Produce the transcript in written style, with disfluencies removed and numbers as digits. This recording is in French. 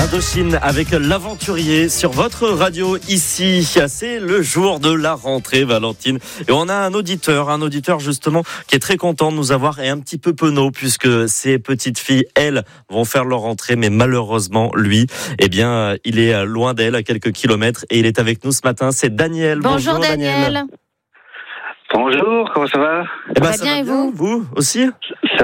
Indochine avec l'aventurier sur votre radio ici. C'est le jour de la rentrée, Valentine. Et on a un auditeur justement qui est très content de nous avoir et un petit peu penaud puisque ses petites filles, elles, vont faire leur rentrée. Mais malheureusement, lui, il est loin d'elle à quelques kilomètres et il est avec nous ce matin. C'est Daniel. Bonjour Daniel. Bonjour, comment ça va? Ça va bien et vous? Vous aussi?